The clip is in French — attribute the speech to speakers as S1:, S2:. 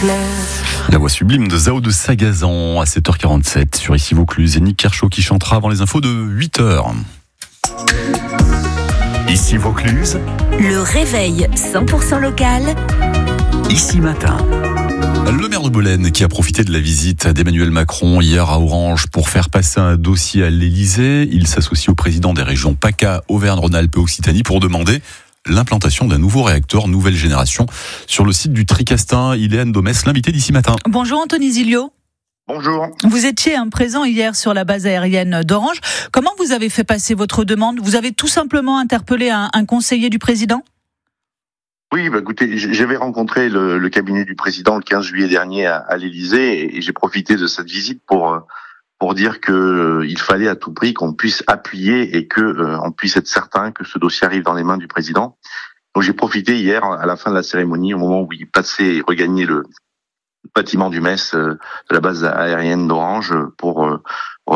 S1: La voix sublime de Zao de Sagazan à 7h47 sur Ici Vaucluse et Nick Kershaw qui chantera avant les infos de 8h. Ici Vaucluse,
S2: le réveil 100% local.
S1: Ici Matin. Le maire de Bolène qui a profité de la visite d'Emmanuel Macron hier à Orange pour faire passer un dossier à l'Élysée. Il s'associe au président des régions PACA, Auvergne-Rhône-Alpes et Occitanie pour demander l'implantation d'un nouveau réacteur nouvelle génération sur le site du Tricastin. Iléane Domès, l'invité d'Ici Matin.
S3: Bonjour Anthony Zilio.
S4: Bonjour.
S3: Vous étiez présent hier sur la base aérienne d'Orange. Comment vous avez fait passer votre demande ? Vous avez tout simplement interpellé un conseiller du président ?
S4: Oui, écoutez, j'avais rencontré le cabinet du président le 15 juillet dernier à l'Élysée et j'ai profité de cette visite pour dire que il fallait à tout prix qu'on puisse appuyer et que on puisse être certain que ce dossier arrive dans les mains du président. Donc j'ai profité hier à la fin de la cérémonie, au moment où il passait et regagnait le bâtiment du MES de la base aérienne d'Orange pour